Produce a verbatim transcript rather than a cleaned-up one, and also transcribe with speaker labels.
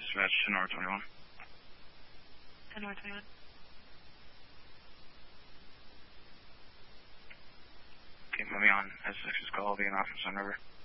Speaker 1: Dispatch to North twenty-one.
Speaker 2: To North twenty-one.
Speaker 1: Okay, moving on. S six's call, being off from Sun River.